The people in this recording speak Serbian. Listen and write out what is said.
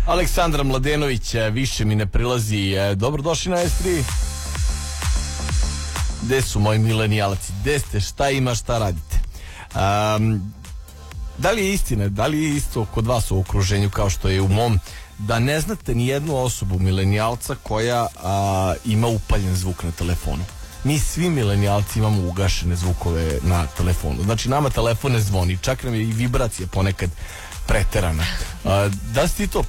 Aleksandra Mladenović, više mi ne prilazi. Dobrodošli na S3. Gde su moji milenijalci? Gde ste? Šta ima, šta radite? Da li je istina, da li je isto kod vas u okruženju kao što je u mom, da ne znate ni jednu osobu milenijalca koja ima upaljen zvuk na telefonu? Mi svi milenijalci imamo ugašene zvukove na telefonu. Znači nama telefon ne zvoni, čak nam je i vibracija ponekad preterana. Da si ti to